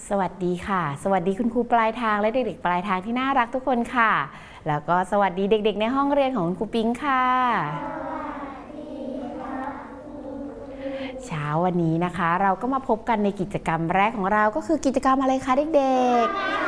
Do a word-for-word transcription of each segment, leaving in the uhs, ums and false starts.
สวัสดีค่ะสวัสดีคุณครูปลายทางและเด็กๆปลายทางที่น่ารักทุกคนค่ะแล้วก็สวัสดีเด็กๆในห้องเรียนของคุณครูปิ๊งค่ะเช้าวันนี้นะคะเราก็มาพบกันในกิจกรรมแรกของเราก็คือกิจกรรมอะไรคะเด็ก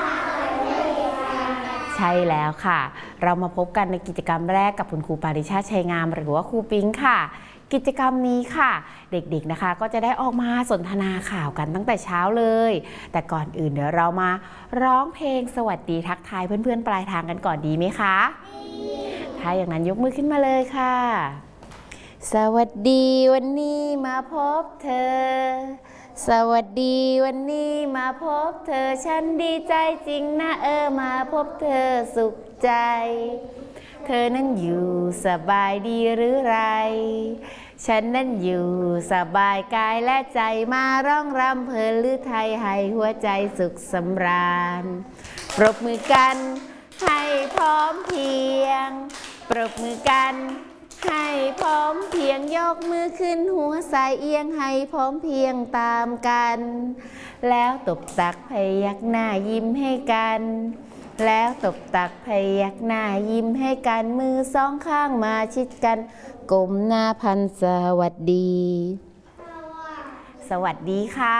ๆใช่แล้วค่ะเรามาพบกันในกิจกรรมแรกกับคุณครูปาริชาติชัยงามหรือว่าครูปิ๊งค่ะกิจกรรมนี้ค่ะเด็กๆนะคะก็จะได้ออกมาสนทนาข่าวกันตั้งแต่เช้าเลยแต่ก่อนอื่นเดี๋ยวเรามาร้องเพลงสวัสดีทักทายเพื่อนๆปลายทางกันก่อนดีไหมคะถ้าอย่างนั้นยกมือขึ้นมาเลยค่ะสวัสดีวันนี้มาพบเธอสวัสดีวันนี้มาพบเธอฉันดีใจจริงนะเออมาพบเธอสุขใจเธอนั้นอยู่สบายดีหรือไรฉันนั้นอยู่สบายกายและใจมาร้องรำเพลินหรือไทยให้หัวใจสุขสำราญปรบมือกันให้พร้อมเพรียงปรบมือกันให้พร้อมเพียงยกมือขึ้นหัวใส่เอียงให้พร้อมเพียงตามกันแล้วตบตักพยักหน้ายิ้มให้กันแล้วตบตักพยักหน้ายิ้มให้กันมือสองข้างมาชิดกันก้มหน้าพันสวัสดีสวัสดีค่ะ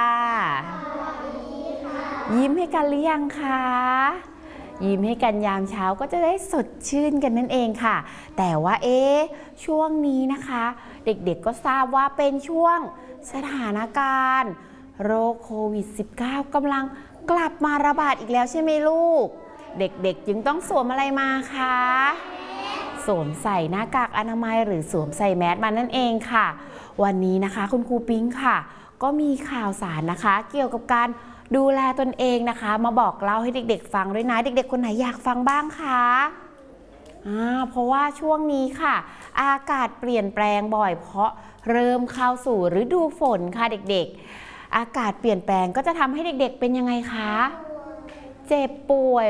ยิ้มให้กันหรือยังคะยิ้มให้กันยามเช้าก็จะได้สดชื่นกันนั่นเองค่ะแต่ว่าเอ๊ะช่วงนี้นะคะเด็กๆก็ทราบว่าเป็นช่วงสถานการณ์โรคโควิด สิบเก้า กำลังกลับมาระบาดอีกแล้วใช่ไหมลูกเด็กๆจึงต้องสวมอะไรมาคะสวมใส่หน้ากากอนามัยหรือสวมใส่แมสมานั่นเองค่ะวันนี้นะคะคุณครูปิ๊งค่ะก็มีข่าวสารนะคะเกี่ยวกับการดูแลตนเองนะคะมาบอกเล่าให้เด็กๆฟังด้วยนะเด็กๆคนไหนอยากฟังบ้างคะอ่าเพราะว่าช่วงนี้ค่ะอากาศเปลี่ยนแปลงบ่อยเพราะเริ่มเข้าสู่ฤดูฝนค่ะเด็กๆอากาศเปลี่ยนแปลงก็จะทำให้เด็กๆเป็นยังไงคะเจ็บป่วย